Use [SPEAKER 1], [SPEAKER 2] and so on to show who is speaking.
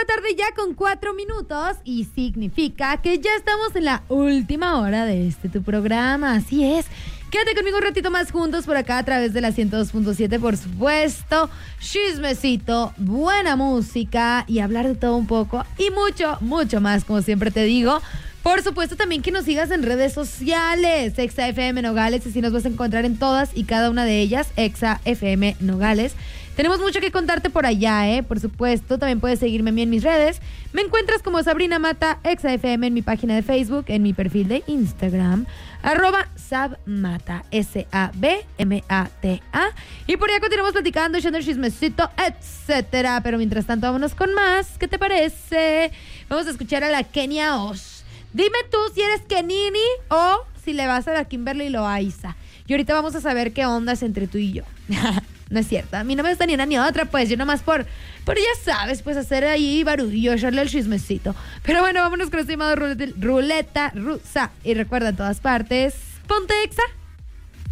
[SPEAKER 1] la tarde ya con 4 minutos y significa que ya estamos en la última hora de tu programa. Así es. Quédate conmigo un ratito más juntos por acá a través de la 102.7, por supuesto. Chismecito, buena música y hablar de todo un poco y mucho, mucho más, como siempre te digo. Por supuesto, también que nos sigas en redes sociales, Exa FM Nogales, así nos vas a encontrar en todas y cada una de ellas, Exa FM Nogales. Tenemos mucho que contarte por allá, por supuesto. También puedes seguirme a mí en mis redes. Me encuentras como Sabrina Mata, Exa FM en mi página de Facebook, en mi perfil de Instagram, @sabmata, SABMATA. Y por allá continuamos platicando, echando el chismecito, etcétera. Pero mientras tanto, vámonos con más. ¿Qué te parece? Vamos a escuchar a la Kenia Osh. Dime tú si eres Kenini o si le vas a la Kimberly Loaiza. Y ahorita vamos a saber qué ondas entre tú y yo. No es cierto, a mí no me gusta ni una ni otra, pues yo nomás por ya sabes, pues hacer ahí barullo, echarle el chismecito. Pero bueno, vámonos con este llamado ruleta rusa. Y recuerda, en todas partes, ponte Exa.